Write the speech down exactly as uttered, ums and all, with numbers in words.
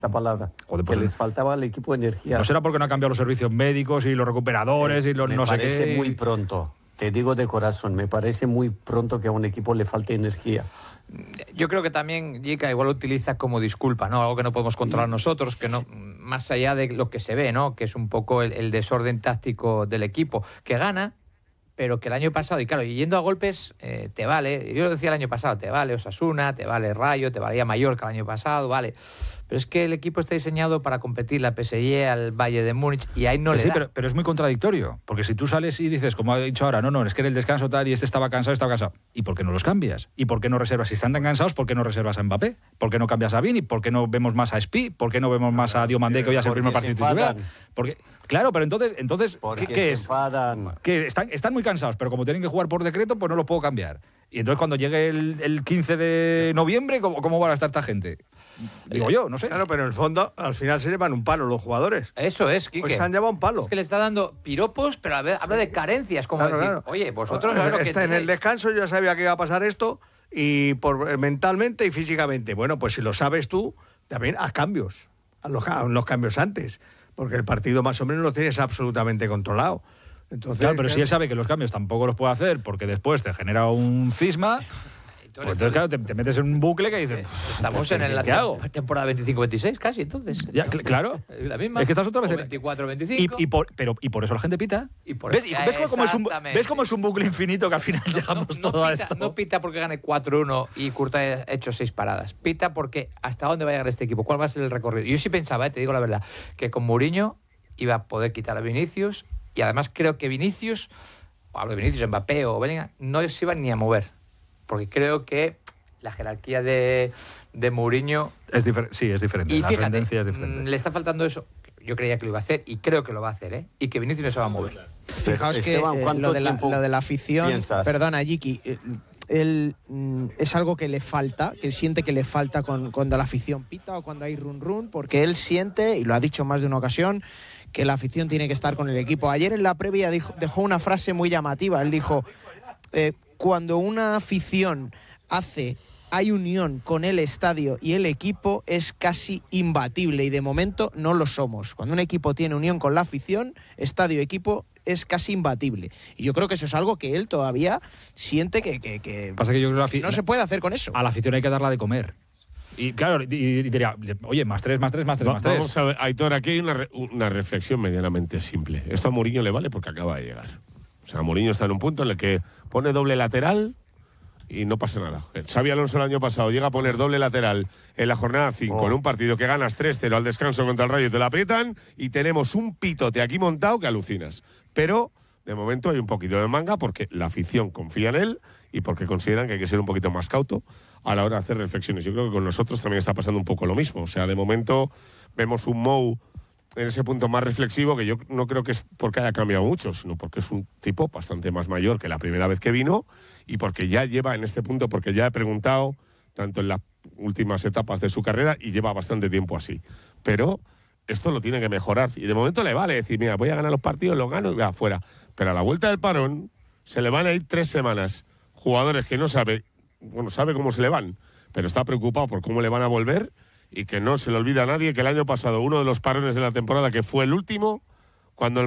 esta palabra, Joder, que pues les faltaba al equipo energía. No será porque no han cambiado los servicios médicos y los recuperadores eh, y los me no sé qué. Me parece muy pronto, te digo de corazón, me parece muy pronto que a un equipo le falte energía. Yo creo que también Jica igual lo utiliza como disculpa, ¿no? Algo que no podemos controlar nosotros, que no, más allá de lo que se ve, ¿no? Que es un poco el, el desorden táctico del equipo, que gana, pero que el año pasado, y claro, y yendo a golpes, eh, te vale, yo lo decía el año pasado, te vale Osasuna, te vale Rayo, te valía Mallorca el año pasado, vale. Pero es que el equipo está diseñado para competir la P S G al Bayern de Múnich y ahí no sí, le sí, da. Pero, pero es muy contradictorio, porque si tú sales y dices, como ha dicho ahora, no, no, es que en el descanso tal y este estaba cansado, estaba cansado. ¿Y por qué no los cambias? ¿Y por qué no reservas? Si están tan cansados, ¿por qué no reservas a Mbappé? ¿Por qué no cambias a Vini? ¿Por qué no vemos más a Spi? ¿Por qué no vemos más a Diomandé, que hoy es el primer partido titular? Porque, claro, pero entonces, entonces ¿qué, qué se es? Enfadan. Que están, están muy cansados, pero como tienen que jugar por decreto, pues no los puedo cambiar. Y entonces cuando llegue el, el quince de noviembre, ¿cómo, ¿cómo van a estar esta gente? Digo yo, no sé. Claro, pero en el fondo, al final se llevan un palo los jugadores. Eso es, Quique. Pues se han llevado un palo. Es que le está dando piropos, pero a ver, habla de carencias, como Claro, decir, claro. oye, vosotros sabéis lo que Está en el tenéis. descanso, yo ya sabía que iba a pasar esto, y por mentalmente y físicamente. Bueno, pues si lo sabes tú, también haz cambios. Haz los, haz los cambios antes, porque el partido más o menos lo tienes absolutamente controlado. Entonces, Claro, pero si él sabe que los cambios tampoco los puede hacer porque después te genera un cisma, pues entonces claro, te, te metes en un bucle que dices, estamos en el, la ¿qué hago? temporada veinticinco veintiséis casi, entonces. Ya, cl- claro. La misma. Es que estás otra vez O en- veinticuatro Y, veinticinco. y por, pero, y por eso la gente pita. Y por ¿Ves, eso- ¿ves cómo, cómo es un, Exactamente. ¿Ves cómo es un bucle infinito que al final llegamos no, todo a pita, esto? no pita porque gane cuatro uno y Courtois haya hecho seis paradas. Pita porque hasta dónde va a llegar este equipo, cuál va a ser el recorrido. Yo sí pensaba, eh, te digo la verdad, que con Mourinho iba a poder quitar a Vinicius y además creo que Vinicius, o hablo de Vinicius, Mbappé o Bellingham, no se iban ni a mover. Porque creo que la jerarquía de, de Mourinho... Es difer- sí, es diferente. Y la fíjate, tendencia es diferente. mm, le está faltando eso. Yo creía que lo iba a hacer y creo que lo va a hacer, ¿eh? Y que Vinicius no se va a mover. Fijaos que Esteban, eh, ¿cuánto lo, de la, tiempo lo de la afición, piensas? perdona, Jiki, eh, él, mm, es algo que le falta, que él siente que le falta con, cuando la afición pita o cuando hay run run, porque él siente, y lo ha dicho más de una ocasión, que la afición tiene que estar con el equipo. Ayer en la previa dijo, dejó una frase muy llamativa, él dijo, eh, cuando una afición hace... hay unión con el estadio y el equipo, es casi imbatible y de momento no lo somos. Cuando un equipo tiene unión con la afición, estadio-equipo, es casi imbatible. Y yo creo que eso es algo que él todavía siente que, que, que, Pasa que yo creo que la no se puede hacer con eso. A la afición hay que darla de comer. Y claro, y, y diría, oye, más tres, más tres, más tres, Va- más tres. Vamos a ver, Aitor, aquí hay una, re- una reflexión medianamente simple. Esto a Mourinho le vale porque acaba de llegar. O sea, Mourinho está en un punto en el que pone doble lateral y no pasa nada. Xabi Alonso el año pasado llega a poner doble lateral en la jornada cinco, Oh. en un partido que ganas tres cero al descanso contra el Rayo y te la aprietan, y tenemos un pitote aquí montado que alucinas. Pero, de momento, hay un poquito de manga porque la afición confía en él y porque consideran que hay que ser un poquito más cauto a la hora de hacer reflexiones. Yo creo que con nosotros también está pasando un poco lo mismo. O sea, de momento vemos un Mou en ese punto más reflexivo, que yo no creo que es porque haya cambiado mucho, sino porque es un tipo bastante más mayor que la primera vez que vino y porque ya lleva en este punto, porque ya he preguntado tanto en las últimas etapas de su carrera y lleva bastante tiempo así. Pero esto lo tiene que mejorar y de momento le vale decir, mira, voy a ganar los partidos, los gano y voy afuera. Pero a la vuelta del parón se le van a ir tres semanas jugadores que no sabe, bueno, sabe cómo se le van, pero está preocupado por cómo le van a volver. Y que no se le olvida a nadie que el año pasado, uno de los parones de la temporada, que fue el último, cuando el